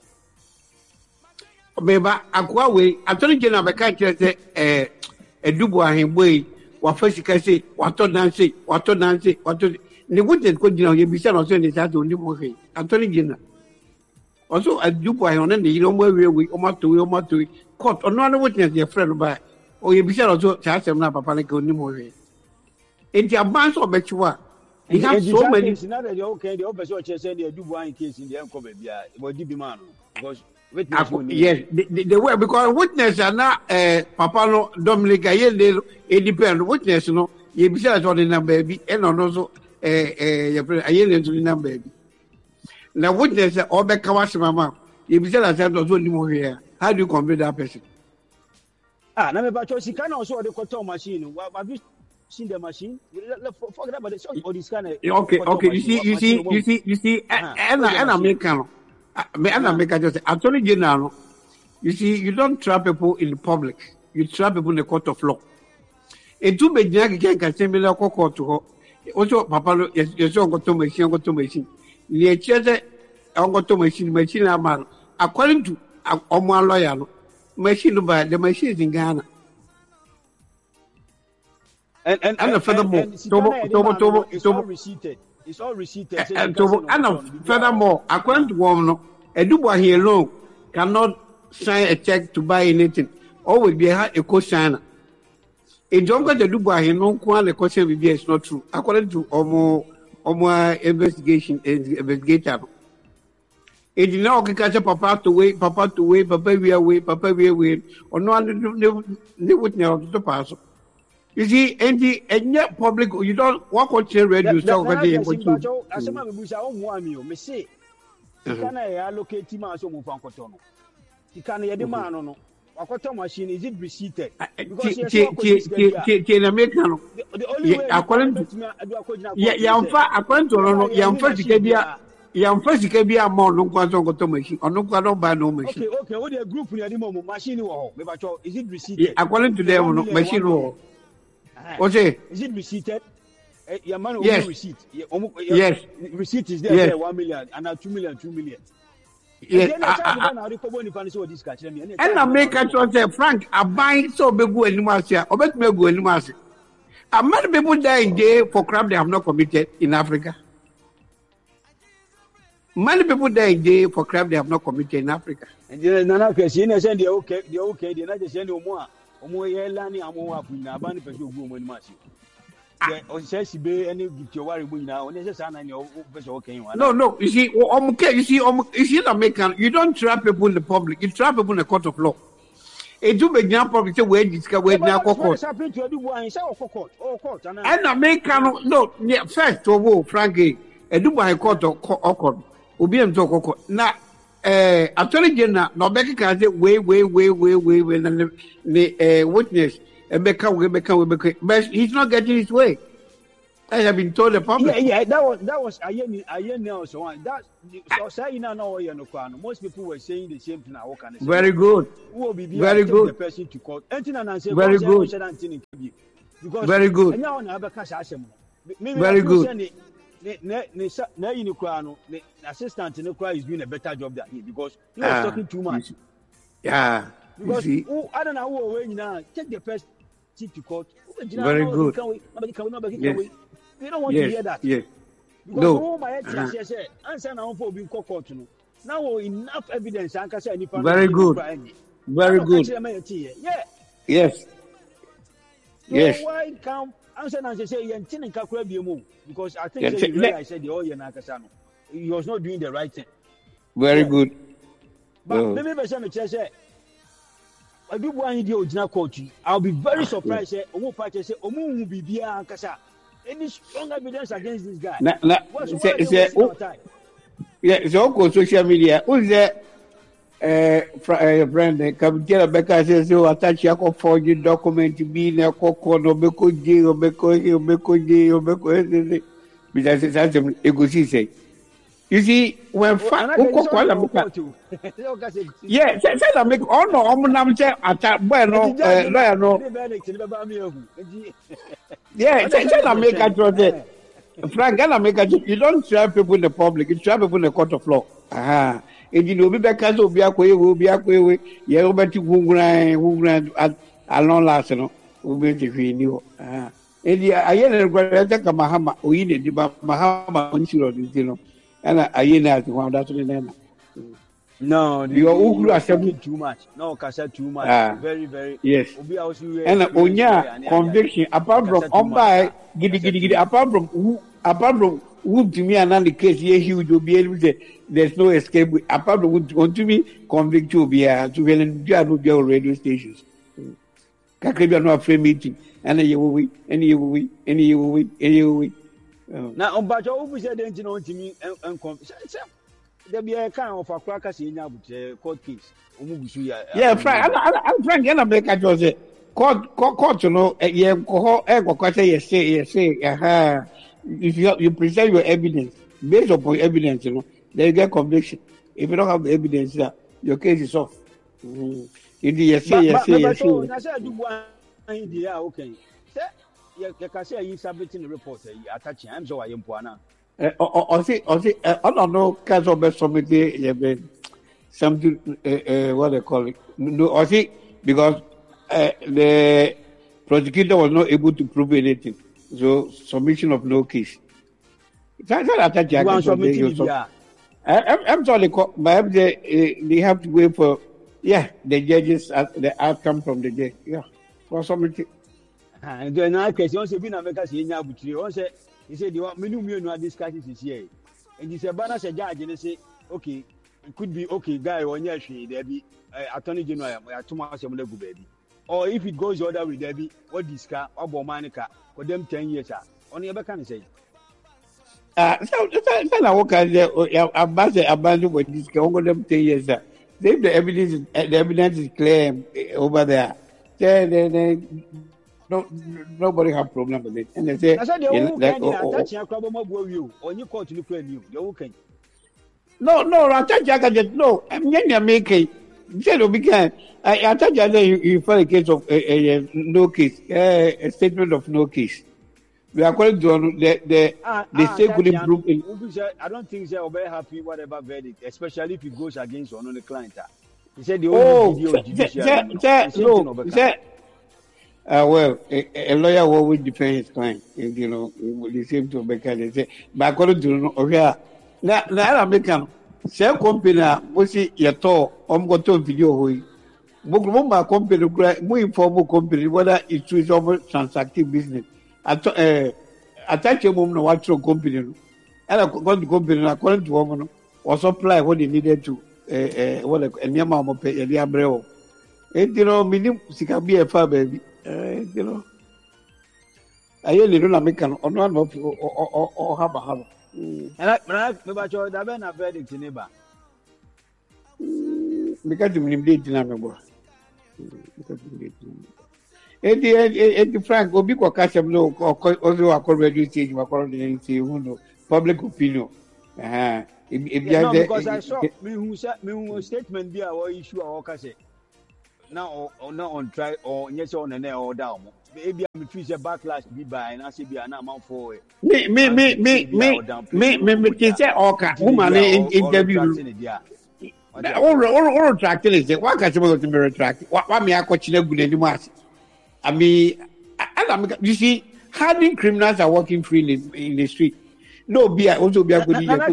[SPEAKER 2] beba akwa we atoni general be ka kire say eh edubu ahembo yi wa fasika say wato dance wato dance wato ne wote ko gina ye bi say no say ne sa to ni mo he atoni general also edubu ahembo ne yi mo we we o ma to we o ma to court ono na wote ne friend ba o ye bi say no so cha asem na papa ne ko ni mo he enti aban so be chiwa he have so many
[SPEAKER 3] okay the officer say say the edubu ahembo case in the enko be bia e di bi man because
[SPEAKER 2] yes, the, the, the way because witness are not uh, Papa no Dominic Ayende independent witness no you be sure on the number baby and also uh uh Ayende to the number baby. Now witness or back kawash mama you be sure that also ni mo here. How do you compare that person?
[SPEAKER 3] Ah, na me ba cho sika na also the control machine. Have you seen the machine? Forget about the or this kind of
[SPEAKER 2] okay, okay. You see, you see, you see, you see, and and American. Me and I make just Attorney General. You see, you don't trap people in public. You trap people in the court of law. And two be jagi can can send me la court to her. Also, Papa, yes, yes, on got to machine, got to machine. Near Chester, on got to machine, machine amal. According to a one lawyer, machine by the machines in Ghana.
[SPEAKER 3] And and
[SPEAKER 2] and furthermore, Tobo, Tobo, Tobo,
[SPEAKER 3] it's all receipted. It's all receipted.
[SPEAKER 2] And furthermore, according to one, a Dubois here alone cannot sign a check to buy anything. Always be a co-signer. A jungle the Dubois here no one the question will be is not true. According to Omo Omo investigation investigator. It did not catch Papa to wait, Papa to wait, Papa we away, Papa we away, or no one they would know the pass. You see, and the and yet public, you don't walk on chair radio. So, what they want to
[SPEAKER 3] as a man, we shall want you, may say, can I allocate him as a move on Cotono? He can't hear the man on a cotton machine, is it receipted? Because in America, the only way according to Yamfa, according to Yamfa, Cabia, Yamfa, Cabia, more no cotton machine, or no cotton by no machine. Okay, okay, what a group in the moment, machine or is it receipted? According to them, machine or
[SPEAKER 2] okay.
[SPEAKER 3] Is it receipted? Uh, your man will
[SPEAKER 2] yes.
[SPEAKER 3] receipt. Your,
[SPEAKER 2] your, yes.
[SPEAKER 3] Receipt is there,
[SPEAKER 2] yes.
[SPEAKER 3] there one million and now two million, two million.
[SPEAKER 2] Yes. And I make a choice, say, Frank, I buy so big go anymore. Or bet me go anymore. A many people die in jail for crime they have not committed in Africa. Many people die in jail for crime they have not committed in Africa.
[SPEAKER 3] And then another question, they send the okay, the okay, they're not just sending more. Omo yelani amo afu na ba ni pese ogu omo ni ma se o se si be any gift your worry na o ne se sa na ni o pese o kan wa
[SPEAKER 2] no no you see omo ke you see omo you see American you don't trap people in the public you trap people in the court of law e do be gyan public say we discuss we na court and American no first to go Frankie e do by court of court obi em to court na Uh, Attorney General, no Becky can say, wait, wait, wait, wait, wait, wait, and the uh, witness, and Becca will become, but he's not getting his way. I have been told the public.
[SPEAKER 3] Yeah, yeah, that was, that was, I hear, I hear now, so on. That, so say, you know, you know, most people were saying the same thing. What can I say?
[SPEAKER 2] Very good.
[SPEAKER 3] Who will be
[SPEAKER 2] very good.
[SPEAKER 3] The person to court.
[SPEAKER 2] Very good.
[SPEAKER 3] Because
[SPEAKER 2] very good.
[SPEAKER 3] Very good. Na you know, the assistant in the choir is doing a better job than he because he was uh, talking too much.
[SPEAKER 2] Yeah.
[SPEAKER 3] Because who, I don't know who way now. Take the first seat to court.
[SPEAKER 2] Very good.
[SPEAKER 3] Nobody can, nobody can.
[SPEAKER 2] Yes.
[SPEAKER 3] We don't want
[SPEAKER 2] yes.
[SPEAKER 3] to hear that.
[SPEAKER 2] Yes.
[SPEAKER 3] Because
[SPEAKER 2] no.
[SPEAKER 3] who my head uh-huh. says, answer now for being court. Now enough evidence. I can say
[SPEAKER 2] very good. Very good.
[SPEAKER 3] Yeah.
[SPEAKER 2] Yes.
[SPEAKER 3] So
[SPEAKER 2] yes.
[SPEAKER 3] Why come? Answer and say, "You're telling Kakwe because I think yes. Really, I said the Oye Nakasano. He was not doing the right thing."
[SPEAKER 2] Very yeah. good.
[SPEAKER 3] But oh. maybe by some church say, "I do want the original court." I'll be very surprised. Say, "Omo party say, Omo will be bia Ankasa." Any strong evidence against this guy?
[SPEAKER 2] Na, na, say, say, oh, yeah, so on social media. Who's that? Uh, friend, Kabitela Becca says, "So attach your forged document to be in a coco, no beko J, or beko, or beko J, or beko." Because it's as a go see say, You see, when fa- yeah, say that make oh no, I'm not say attack boy no lawyer no. Yeah, say that make a trust. Frank, I make a you don't trap people in the public, you trap people in the court of law. Aha. If you know be back as obi akwe we obi akwe we ye obeti gungran gungran along last no obi ti fi ni o. Ah. Edi aye na gwara ta ka mahama oyi ne di ba mahama onchiro di no. Ana aye na ti wa da so ne na.
[SPEAKER 3] No,
[SPEAKER 2] you are ukuru assembly
[SPEAKER 3] too much. No, kasa too much. Ah, very, very.
[SPEAKER 2] Yes. And onya conviction apart from omba gidi gidi gidi apart from who apart from who to me and the case here huge will be able to say there's no escape apart from who to me convict you be a to well do radio stations. Kakrebi no free meeting and you we and you we and you we and you we.
[SPEAKER 3] Now on bajo who said anything on to me and there be a kind of a cracker in your court case.
[SPEAKER 2] Yeah, Frank, I'm Frank, and I make a Jose. Court, court, to know, yeah, cohort, yes, say, yes, say, aha. If you you present your evidence based upon evidence, you know, then you get conviction. If you don't have the evidence, that your case is off. Mm-hmm. If you say, yes, say, yes, say.
[SPEAKER 3] I said, do one idea, okay. You can say you submitting the report, attaching. I'm so I am Puana.
[SPEAKER 2] Or see, or see, I don't know, because of the committee, something, uh, what they call it. No, or see, because uh, the prosecutor was not able to prove anything. So, submission of no case. That's not that you want submitting. I'm sorry, but they, they have to wait for, yeah, the judges, uh, the outcome from the judge. Yeah, for submitting.
[SPEAKER 3] And then I question, once you've been a maker, you say, he said, you want me to discuss this here. And he said, Banner said, judge, and they say, okay, it could be okay, guy, one year, there be attorney general, two months, I'm baby. Or if it goes the other way, there be what discuss, or Bomanica, for them ten years. Only ever can say.
[SPEAKER 2] Ah, so then I walk out there, I'm about to abandon what this can over them ten years. If the evidence, the evidence is clear over there, then, then, no, nobody have problem with it. And they say, no, no, I touch you, no, I'm going to make it. Instead of began, I touch you, you file a case of a no case, a statement of no case. We are calling to the the
[SPEAKER 3] ah,
[SPEAKER 2] they
[SPEAKER 3] ah,
[SPEAKER 2] say couldn't prove it.
[SPEAKER 3] I don't think they're very happy whatever verdict, especially if it goes against one of the client. He said the
[SPEAKER 2] only oh, video no, say, uh, well, a, a lawyer will always defend his client. If, you know, the same to Becca. They say, but according to no, okay, now now American, say company, we see your tour. I'm going to video who. Mugumba company, more informal company, whether it's true over transactive business. At uh, attach a woman watch your company, and I got the company according to woman or supply what they needed to uh, uh, what a near mamma pay a dear breo. And you know, minimum, she can be a far baby, you know. I really don't American or none of or have a harbor.
[SPEAKER 3] And I, but you're the man of verdict in neighbor.
[SPEAKER 2] Because you did number. Edi edi Frank obi kwa kasem no ozo akọ radio stage makọ dey say who know public opinion eh e bia
[SPEAKER 3] dey because I saw me who say me who statement bia or issue or kase now or not on try or nyese on na or down e bia me feel say backlash bi by na say bia na man for
[SPEAKER 2] me me me me me me me me say oka woman interview or or or track is what ka say mo to me track wa me akọchina gu n'anim ase. I mean, I, I, you see, hardened criminals are walking free in the, in the street. No, be also be a good idea.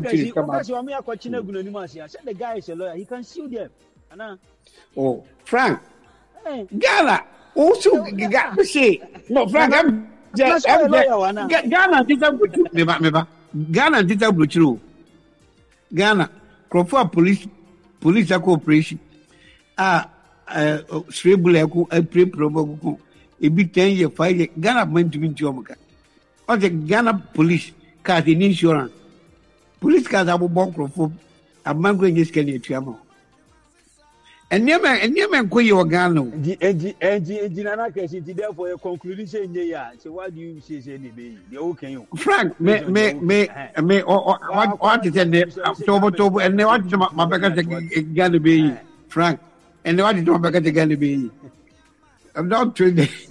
[SPEAKER 3] The guy is a lawyer. He can sue them.
[SPEAKER 2] Oh, Frank, hey. Ghana also got to say no, Frank. I'm just Ghana. This is Ghana. This is Ghana. Crawford police police cooperation. Ah, uh, Srebule, I pray probable. A big ten year, five year, Ghana went to Mintiomaka. Or the Ghana police cars in insurance. Police cars are born for a man going to scan it. And never and never go your Gano.
[SPEAKER 3] And Nana Kasi, therefore, conclusion, yeah. So, what do you say, anyway? The okay, you.
[SPEAKER 2] Frank, may, may, may, may, or what, what is in October, October, and what is my back gonna be, Frank, and what is my back gonna be? I'm not doing it.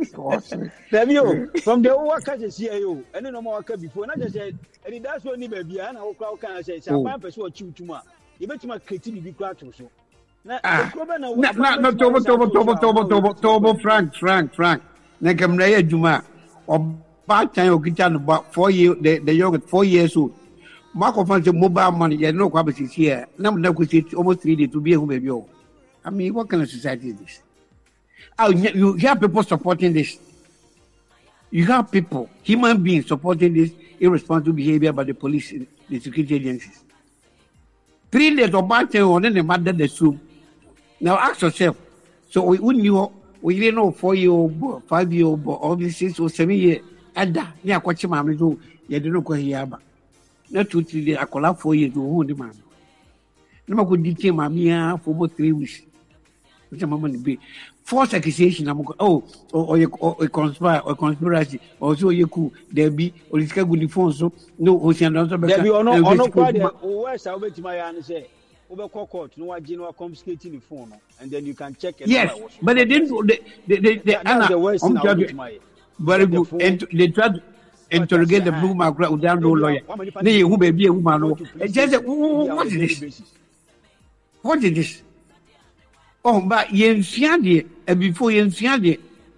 [SPEAKER 3] From the old catches here, you, and no more before, not just said, and that's what you baby, and I'll can say, some person chew too much. You bet my creativity be cracked or so.
[SPEAKER 2] Ah, no, no, Tobo, Tobo, Tobo, Tobo, Tobo, Tobo, Frank, Frank, Frank. Nakamraya Juma, or bad time of Gitan about four years, the young at four years old. Marco finds a mobile money, you know, Quabis is here. Now, now, it's almost three days to be a home. I mean, what kind of society is this? Oh, you have people supporting this. You have people, human beings supporting this irresponsible behavior by the police, the security agencies. Three days of bad time on the matter the soup. Now ask yourself, so we wouldn't know, we didn't know four year old, five year old, all these six or seven years, and that, yeah, quite some mammy, so you don't know what he have. Not two, three days, I call out four years to hold the man. No could detain mammy for about three weeks. Which a moment be false accusation. I'm oh, or a conspire or conspiracy, or so you cool, there be, or it's good phone, so no ocean.
[SPEAKER 3] There be or no, or no, quite, or where's I wait to my answer say. Over court, no one general confiscating the phone, and then you can check.
[SPEAKER 2] Yes, but they didn't. They, they, they, they Anna, the worst um, very good. The and they tried to interrogate the blue mark without no lawyer. They who may be a woman. Just what is this? What is this? Oh, but Yen Fiadi, and before Yen Fiadi,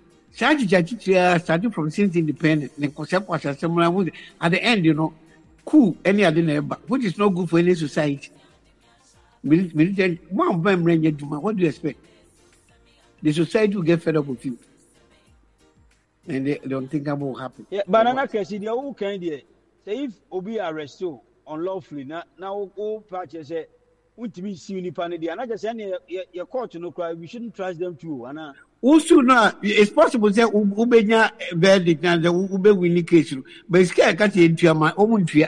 [SPEAKER 2] Saji starting from since independent, and Kosep was a similar at the end, you know, cool any other neighbor, which is not good for any society. Military, one of them ran Juma. What do you expect? The society will get fed up with you, and they don't think that will happen.
[SPEAKER 3] Yeah, but I'm not saying the whole kind of say if Obi arrested unlawfully, now now all parties say, "Won't be seen in Panady." And I just say, "Your court no cry. We shouldn't trust them too." And
[SPEAKER 2] also, no, it's possible that Ubenya verdict and the Ube winning case, but it's can't get into my own fear.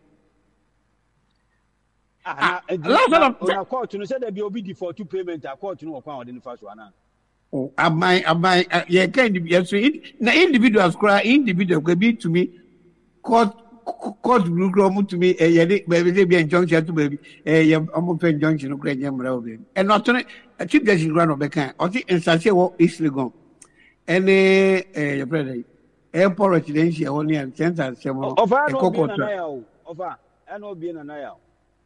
[SPEAKER 3] Ah, a court to say that be obedient for two payment. A court to know account in the first one.
[SPEAKER 2] Oh, am I, am I, yeah, can't be now individuals cry, individual could be to me, court, court will grow to me, a baby, be injunction to baby, a almost injunction of great young baby. And not only a chief judge grant of the kind, or the insatiable easily gone. And a brother, airport residential only and center and several of our over, and not being an eye.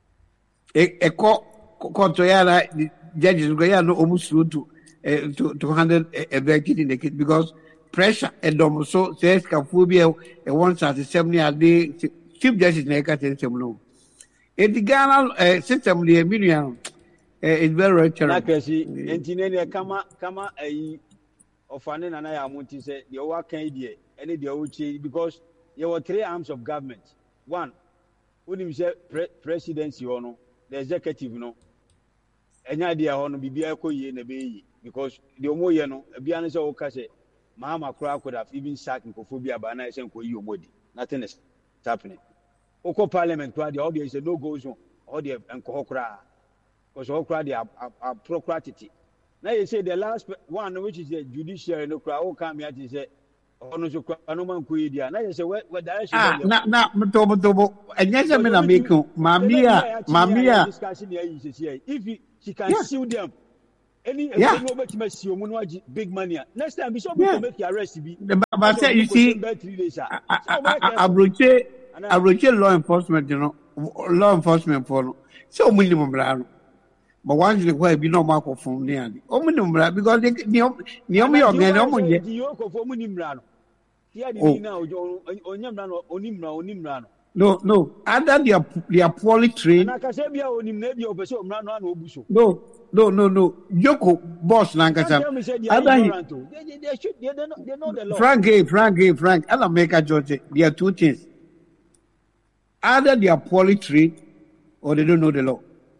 [SPEAKER 2] A court to judges no almost to to to handle a verdict in the case because pressure and so says Caphobia and once at the seventy a day chief justice Neka no. In the Ghana system the million is very terrible.
[SPEAKER 3] Engineer Kama Kama a of an and I am to say the work can be any the old because there were three arms of government. One, when you say presidency or no. The executive no any idea on Bibia Koye Nebe because the Omoya no a Bianese Okase, Mama Kra could have even sacked Kophobia Bana and Koyo body. Nothing is happening. Oko Parliament crowd the audience no goes on, audio and Kohokra because Okra they are procratity. Now you say the last one which is the judiciary no crowd all come here to say ono so no man kuidia na you say what what direction
[SPEAKER 2] ah na na mtobo mtobo anyanya me na make mamia mamia
[SPEAKER 3] if she can yeah. sue them any yeah. no bet me see omo no big money next time be so yeah. make you arrest be
[SPEAKER 2] but say you see abroche abroche law enforcement you know law enforcement for so minimum brano but once the way be no mark of from there o minimum brano because they ni ni omo yo gan omo je
[SPEAKER 3] di yo ko for minimum brano here the now onyam brano onim na onim brano
[SPEAKER 2] no no either they are they are poorly trained
[SPEAKER 3] na ka se bia onim na bia obeso brano na obuso
[SPEAKER 2] no no no no Yoko boss na nkasa either he
[SPEAKER 3] they they should they know they know the law
[SPEAKER 2] Frank Frank Frank I'll make a judge there are two things either they are poorly trained or they don't know the law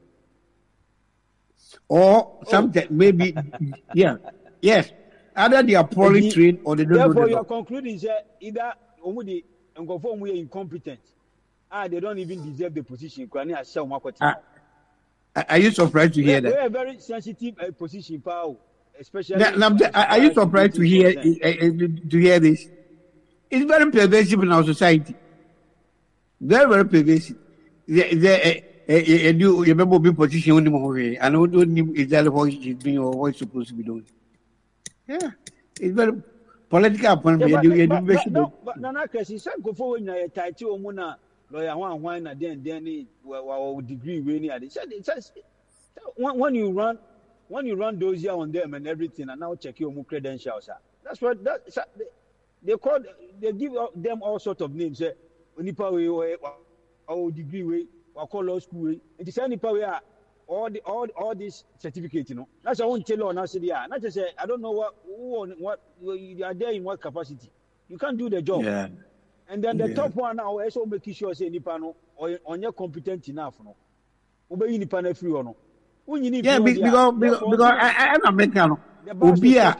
[SPEAKER 2] or something oh. maybe yeah yes either they are poorly he, trained or they don't know the law.
[SPEAKER 3] Therefore, you're concluding that either omudi and conform we are incompetent, ah, they don't even deserve the position. Ah.
[SPEAKER 2] Are you surprised to hear
[SPEAKER 3] we,
[SPEAKER 2] that?
[SPEAKER 3] We are very sensitive uh, position, Paul, especially.
[SPEAKER 2] Now, now, are you surprised to hear uh, to hear this? It's very pervasive in our society. Very, very pervasive. The, the, uh, uh, you remember being position on the movie, and don't know exactly what he's doing or what he's supposed to be doing. Yeah, it's very political appointment.
[SPEAKER 3] Yeah, but, but, but, no, but Nana Kresi, some go forward na title omuna lawyer one one na then then our degree we ni. When you run, when you run those here on them and everything, and now check your credentials. That's what that they, they call. They give them all sorts of names. Say, nipa we or degree we or call law school we. It is any nipa we are all the all all these certificates. You know, that's I won't tell you. Now say yeah. Not just say I don't know what who what you are there in what capacity. You can't do the job.
[SPEAKER 2] Yeah.
[SPEAKER 3] And then the
[SPEAKER 2] yeah.
[SPEAKER 3] top one now also make sure say nipa no or on your competent enough no. Ube nipa na free or no.
[SPEAKER 2] Yeah, because because, because I am American. Obia,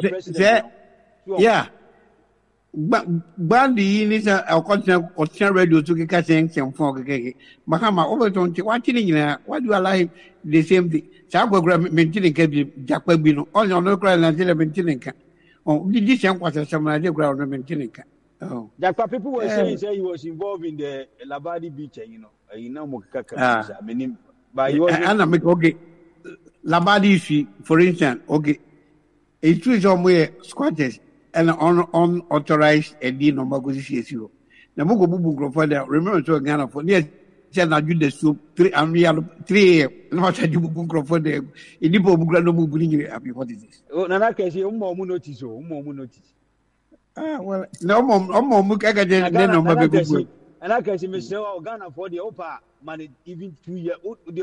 [SPEAKER 2] yeah. Bandi is a continent or radio to catch and for Mahama Overton. Watching what do you like the same thing? Sabogram maintaining Jacobino, all your local and maintaining. Oh, did this young was some idea ground maintaining. Oh,
[SPEAKER 3] Jacka people were saying he was involved in the Labadi beach, you know, you know, Mokaka. I mean, by your
[SPEAKER 2] okay. Labadi, for instance, okay, it's true somewhere squatters and un, unauthorized and deal number goes C S U. Now, Moko Bubu Father, remember to a Ghana for near China, you the soup, three and real three, not a Bubu for the Idipo Bugrano Bubu. What is this?
[SPEAKER 3] Oh, Nanaka, you more notice, oh, more notice.
[SPEAKER 2] Ah, well, no more, no more Mukaka, then no more.
[SPEAKER 3] And I can see Mister Ghana for the Opa money, even two years.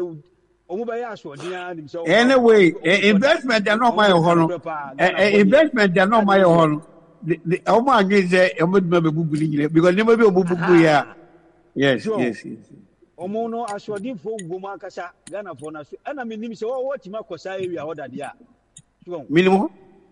[SPEAKER 2] Anyway, investment are not my own. Investment are not my own. The Oma is a Bubu because never be a Bubu. Yes, yes, yes.
[SPEAKER 3] Omono Aswadi for Gumakasa, Ghana for us. And I mean, so what Makosa area ordered here.
[SPEAKER 2] Minimum.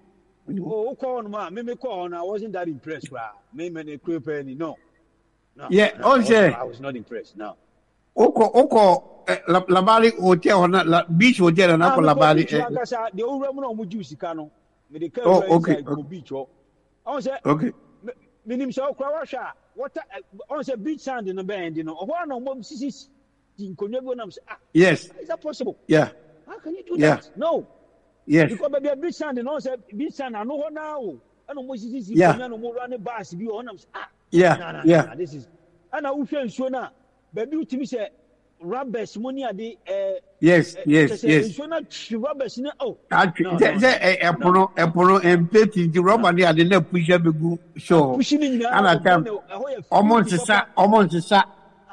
[SPEAKER 3] Oh, call ma, maybe call. I wasn't that impressed. Maybe a creep penny. No.
[SPEAKER 2] Yeah, also,
[SPEAKER 3] I was not impressed. No.
[SPEAKER 2] Oko, Oko. La Labali hotel na la beach hotel na ko Labali
[SPEAKER 3] eh the owura mu na omo juice ka no me dey carry
[SPEAKER 2] oh okay
[SPEAKER 3] go beach ho on say
[SPEAKER 2] okay
[SPEAKER 3] minim say okra wa hwa water on say beach sand no bend no ho na omo sisi nkonwa go na say ah
[SPEAKER 2] yes
[SPEAKER 3] is that possible
[SPEAKER 2] yeah
[SPEAKER 3] how can you do
[SPEAKER 2] yeah.
[SPEAKER 3] that no
[SPEAKER 2] yes
[SPEAKER 3] because baby beach sand no say beach sand no ho na o and omo sisi nkonwa no mo run bus bi ho na say ah
[SPEAKER 2] yeah
[SPEAKER 3] nah, nah,
[SPEAKER 2] yeah
[SPEAKER 3] nah, this is and na wo hwe nsuo na baby utimi say rubbers money at the uh,
[SPEAKER 2] yes yes yes
[SPEAKER 3] rubbers oh
[SPEAKER 2] say e pono e pono empty the rubber dey at the push be go so and at time almost sa almost sa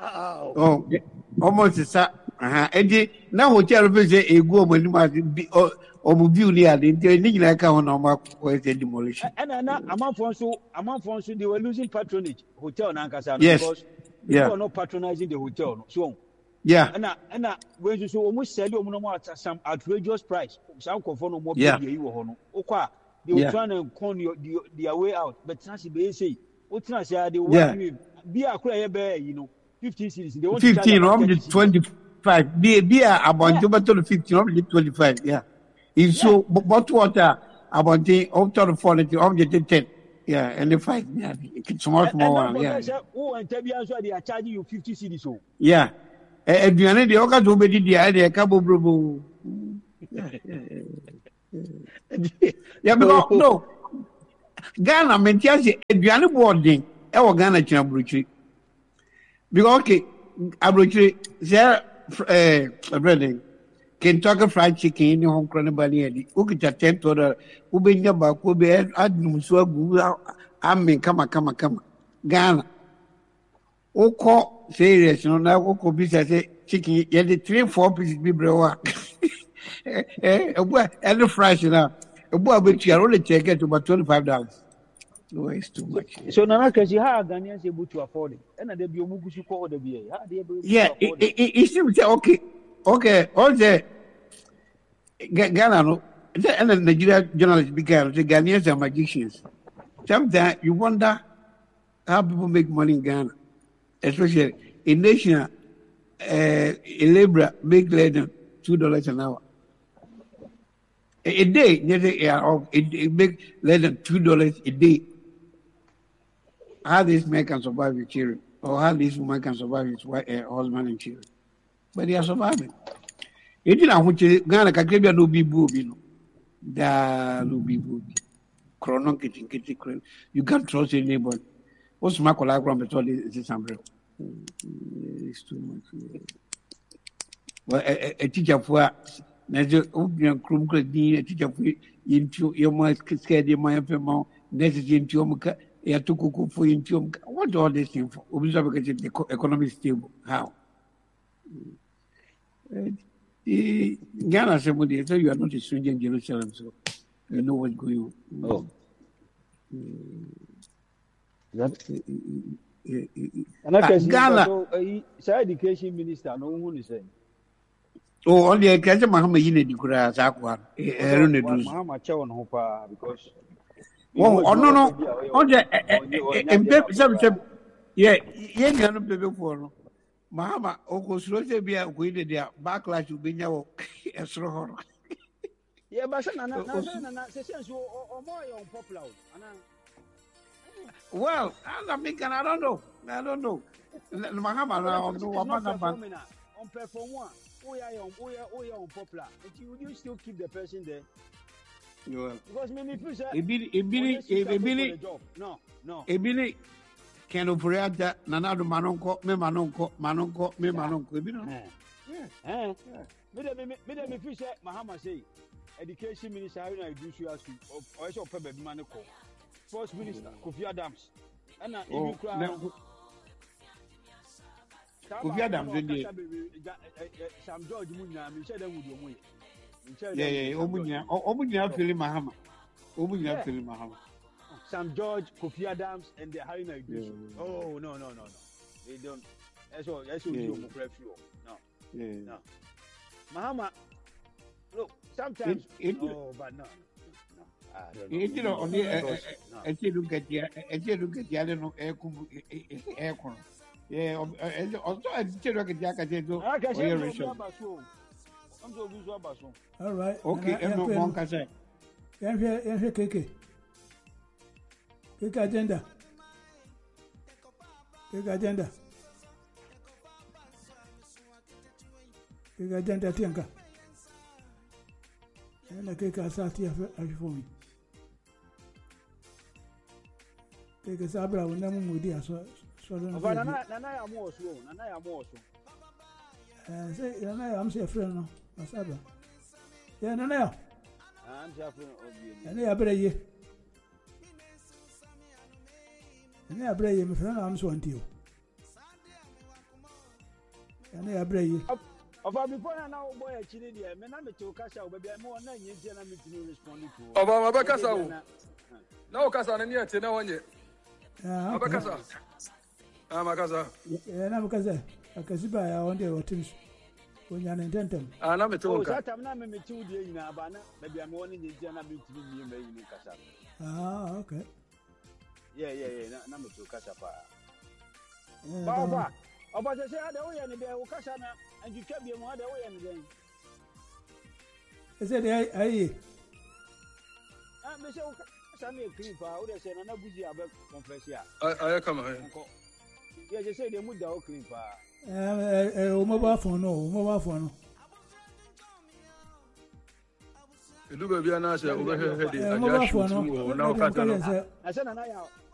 [SPEAKER 2] oh almost sa aha e di na hotel be say e go omani ma o mu view ni at the ni like ka na ma ko say demolition
[SPEAKER 3] and na amanfo so amanfo so they were losing patronage hotel na nkasa
[SPEAKER 2] because
[SPEAKER 3] they were not patronizing the hotel no so
[SPEAKER 2] yeah
[SPEAKER 3] and and when you so almost sell you no at some outrageous price some confirm no more be
[SPEAKER 2] yeah.
[SPEAKER 3] you ho no okwa they were yeah. trying to con your their way out but since they say what try say they want you be akura here be you know fifteen cities they want
[SPEAKER 2] fifteen or twenty-five be be about you but fifteen or twenty-five yeah in so but water about the up to forty of the ten yeah and the five yeah it's small small one yeah
[SPEAKER 3] oh and tell you they are charging you fifty cities so
[SPEAKER 2] yeah aduane de oka to be di dia de ka bobrobo yeah because no Ghana mentiasi aduane boarding e wo Ghana china bruchi because okay abrochi there eh breading Kentucky fried chicken ni hon kro ne bali edi ukita ten dollar ubenya ba ko be adnum so agu amen kama kama kama Ghana Oko serious, no na oko bisa say chicken you the three four pieces be brewa. Eh, a boy and the fresh now. A boy which you only take it to about twenty-five dollars. No, it's too much.
[SPEAKER 3] So Nana Kresi, how Ghanaians able to afford it? And they be omugusu call the B A. How they able to
[SPEAKER 2] yeah,
[SPEAKER 3] afford it?
[SPEAKER 2] Yeah, it seems okay. Okay, all the Ghana no and the Nigerian journalists began the Ghanaians are magicians. Sometimes you wonder how people make money in Ghana. Especially in nation, uh, in Libra, make legend two dollars an hour. A, a day, yeah, or it, it make less than two dollars a day. How this man can survive with children, or how this woman can survive with wife, uh, husband and children, but they are surviving. You know, which Ghana can no be booby, no, da no be booby. Chronon kitchen kitchen, you can't trust anybody. What's my collaboration between this umbrella? It's too much. Well, a teacher for Nature Opium Krum Kradin, a teacher for into your most scared your my family, necessary into Yomka, a tuku for into what all this thing for? Observe the economy stable. How? Ghana somebody, so you are not a stranger in Jerusalem, so you know what's going on.
[SPEAKER 3] Oh. That. And I can Ghana, say education minister, no one is saying.
[SPEAKER 2] Oh, only a catch Mahama Yine Dikura Zakwan, Aaron
[SPEAKER 3] Mahama Chawan Hopa, because.
[SPEAKER 2] Oh, no, no, on the yeah, yeah, you're not paper for Mahama, Oko Slote be a way there, backlash to be now a straw.
[SPEAKER 3] Yeah, but sessions or more popular.
[SPEAKER 2] Well, I mean, I don't know. I don't know. Mahama,
[SPEAKER 3] on perform one. We are on, we are, we are unpopular. But you, you still keep the person there.
[SPEAKER 2] Yeah.
[SPEAKER 3] Because maybe push
[SPEAKER 2] a Billy, a Billy, a Billy,
[SPEAKER 3] no, no.
[SPEAKER 2] A Billy can operate that Nanado Manonco, me Manonco, Manonco, me Manonco.
[SPEAKER 3] Yeah. Eh. Me me fish Mahama say education minister how I do you ask you or also pebe manoko. Sports minister Kofi Adams. And now you cry.
[SPEAKER 2] Kofi Adams dey
[SPEAKER 3] Sam George Munya me share them with your money.
[SPEAKER 2] Yeah, yeah, Omunya, Omunya feel Mahama. Omunya feel Mahama.
[SPEAKER 3] Sam George, Kofi Adams, and the Harry Naidu. Oh no, no, no, no. They don't. That's all. That's all. You no.
[SPEAKER 2] Yeah.
[SPEAKER 3] No. Mahama. Look, sometimes. Oh, but no.
[SPEAKER 2] You know, only I see look at you. I see look at you. I don't know. Aircon. Yeah. Also, I see look at Jack. I said, "Oh,
[SPEAKER 3] oh,
[SPEAKER 1] all right.
[SPEAKER 2] Okay. I'm not going to say.
[SPEAKER 1] I'm here. I'm here. K K. K K agenda. K K agenda. K K agenda. Tianka. And I K K asati afifoni. K K sabra wena mumudi aso so.
[SPEAKER 3] Nana nana ya mo so. Nana ya mo so.
[SPEAKER 1] Eh, say nana ya am say friend no. Masaba. Yeah, nana ya.
[SPEAKER 3] I'm say friend obi.
[SPEAKER 1] Nana ya bere ye. Nana ya bere ye me friend am so antio. Nana ya bere ye.
[SPEAKER 3] Oba before na wo boy akiri de me na me te okasha wo bia me wona nyenti na me tini respond to.
[SPEAKER 4] Oba ma bakasa wo. Na okasa na ni ate na wonye.
[SPEAKER 1] Ah.
[SPEAKER 4] Abakasa. Ah makasa.
[SPEAKER 1] Eh na makasa. Akasiba ya onde wo teams. Onya na intentem.
[SPEAKER 4] Ah na me te wonka.
[SPEAKER 3] O sata na me me ti wo de nyina aba na bia me wona nyenti na me tini ni me yi kasa.
[SPEAKER 1] Ah, okay.
[SPEAKER 3] Yeah, yeah, yeah, na na me te okasha pa. Baba. Oba se se ade wo ye ne be okasha na and you kept your mother away and then.
[SPEAKER 1] I said, I,
[SPEAKER 3] I'm the show. Sammy Creep, I would have said, I'm not busy about confession.
[SPEAKER 4] I come here.
[SPEAKER 3] Yes, you say they moved out creep.
[SPEAKER 1] Uh, mobile phone, no, mobile phone.
[SPEAKER 4] You do baby, and I said, over here,
[SPEAKER 1] mobile phone, no,
[SPEAKER 3] I said, and I